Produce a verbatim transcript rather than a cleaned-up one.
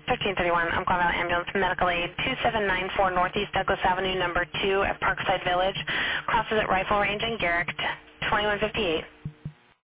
fifteen thirty-one, Umpqua Valley Ambulance Medical Aid, two seven nine four Northeast Douglas Avenue, number two at Parkside Village. Crosses at Rifle Range in Garrick, twenty-one fifty-eight.